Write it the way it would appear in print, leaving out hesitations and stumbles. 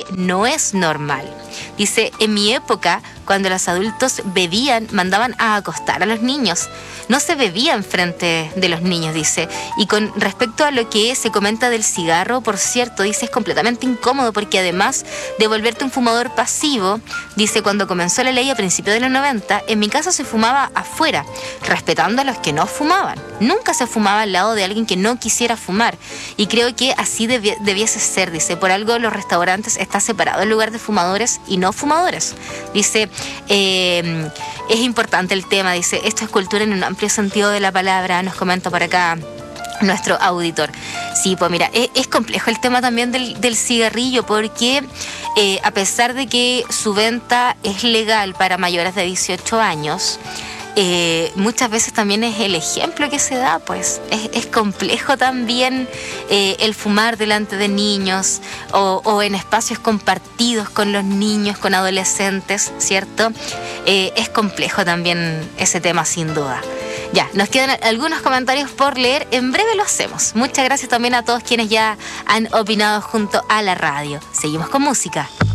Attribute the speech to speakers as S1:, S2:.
S1: no es normal. Dice, en mi época, cuando los adultos bebían, mandaban a acostar a los niños. No se bebía enfrente de los niños, dice. Y con respecto a lo que se comenta del cigarro, por cierto, dice, es completamente incómodo porque además de volverte un fumador pasivo, dice, cuando comenzó la ley a principios de los 90, en mi casa se fumaba afuera, respetando a los que no fumaban. Nunca se fumaba al lado de alguien que no quisiera fumar. Y creo que así debiese ser, dice. Por algo los restaurantes está separado el lugar de fumadores y no fumadores. Dice, es importante el tema, dice, esto es cultura en un amplio sentido de la palabra, nos comenta por acá nuestro auditor. Sí, pues mira, es complejo el tema también del cigarrillo porque a pesar de que su venta es legal para mayores de 18 años, muchas veces también es el ejemplo que se da, pues es complejo también el fumar delante de niños o en espacios compartidos con los niños, con adolescentes, ¿cierto? Es complejo también ese tema, sin duda. Ya, nos quedan algunos comentarios por leer, en breve lo hacemos. Muchas gracias también a todos quienes ya han opinado junto a la radio. Seguimos con música.